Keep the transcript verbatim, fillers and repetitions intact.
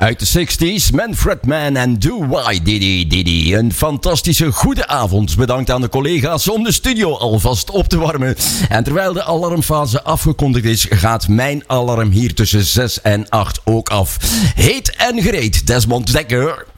Uit de zestig's, Manfred Mann en Do Why Diddy Diddy. Een fantastische goede avond. Bedankt aan de collega's om de studio alvast op te warmen. En terwijl de alarmfase afgekondigd is, gaat mijn alarm hier tussen zes en acht ook af. Heet en gereed, Desmond Dekker.